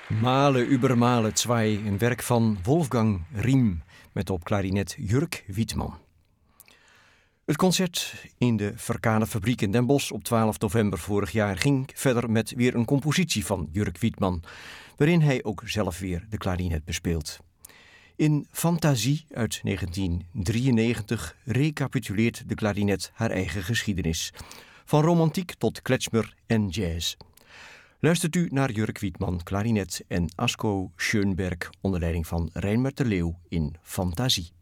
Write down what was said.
Male über Male zwei, een werk van Wolfgang Riem met op klarinet Jurk Wiedman. Het concert in de Verkanefabriek in Den Bosch op 12 november vorig jaar ging verder met weer een compositie van Jurk Wiedman, waarin hij ook zelf weer de klarinet bespeelt. In Fantasie uit 1993 recapituleert de klarinet haar eigen geschiedenis, van romantiek tot klezmer en jazz. Luistert u naar Jurk Wiedman, klarinet en Asko Schoenberg onder leiding van Reinbert de Leeuw in Fantasie.